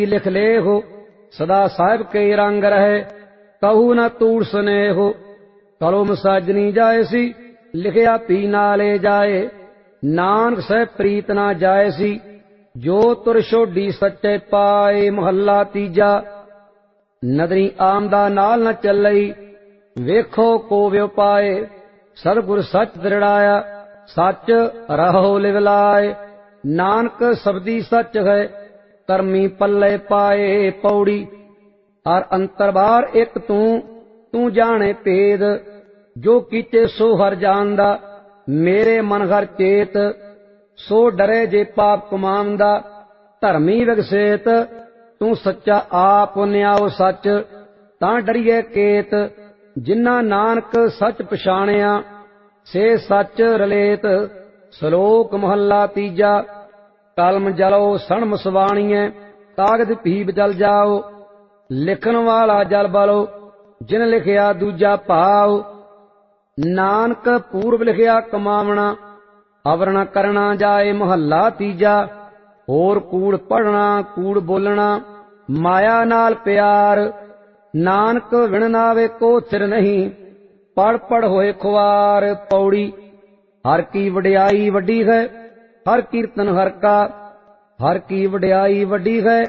लिख ले हो, सदा साहिब के रंग रहे, कहू न तूड़ स्नेहो। कलम साजनी जाए सी, लिखिया पी ना ले जाए, नानक सह प्रीत ना जाए सी, जो तुर छोडी सच्चे पाए। महला तीजा। नदरी आमदा नाल न चलई, वेखो को व्यो पाए, सतगुर सच दृढ़ाया, सच रहो लिव लाए। नानक सबदी सच है, करमी पल्ले पाए। पौड़ी। हर अंतर बार एक तू जाने भेद, जो कीचे सो हर जानदा, मेरे मन हर चेत। सो डरे जे पाप कमांदा, धर्मी विगसेत, तू सच्चा आप न्याओ सच, तां डरिए केत। जिन्ना नानक सच पछाणिया, से सच रलेत। श्लोक महला तीजा। कलम जलो सणम सवाणीए, कागज भीब जल जाओ, लिखन वाला जल बलो, जिन लिखिया दूजा भाव। नानक पूर्व लिखिया कमावना, अवर न करना जाए। महला तीजा। होर कूड़ पढ़ना, कूड़ बोलना, माया नाल प्यार, नानक विण नावे को सिर नहीं, पढ़ पढ़ होए खुआर। पौड़ी। हर की वडियाई वड्डी है, हर कीर्तन हर का, हर की वडियाई वड्डी है,